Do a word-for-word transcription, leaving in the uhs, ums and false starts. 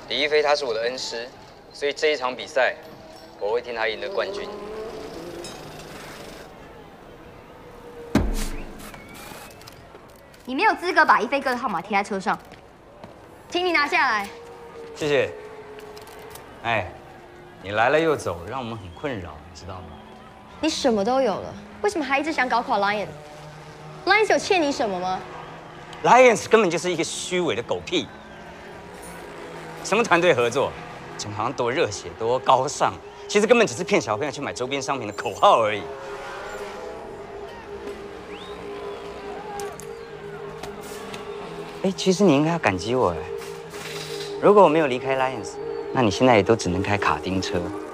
李一飞他是我的恩师，所以这一场比赛我会替他赢得冠军。 你没有资格把一飞哥的号码贴在车上，请你拿下来。 谢谢。哎，你来了又走，让我们很困扰，你知道吗？ 你什么都有了，为什么还一直想搞垮 Lions？Lions 有欠你什么吗 ？Lions 根本就是一个虚伪的狗屁。什么团队合作，讲好像多热血、多高尚，其实根本只是骗小朋友去买周边商品的口号而已。哎，其实你应该要感激我哎。如果我没有离开 Lions，那你现在也都只能开卡丁车。